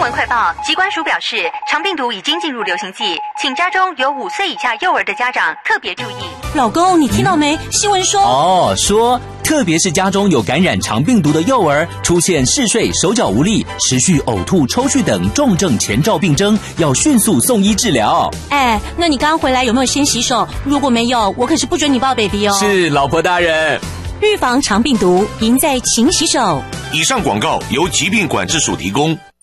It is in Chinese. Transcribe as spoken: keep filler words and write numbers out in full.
闻快报，疾管署表示，肠病毒已经进入流行季，请家中有五岁以下幼儿的家长特别注意。 老公，你听到没？新闻说哦，说特别是家中有感染肠病毒的幼儿，出现嗜睡、手脚无力、持续呕吐、抽搐等重症前兆病征，要迅速送医治疗。 哎，那你刚回来有没有先洗手？如果没有，我可是不准你抱 baby 哦。 是，老婆大人。 预防肠病毒，赢在勤洗手。 以上广告由疾病管制署提供。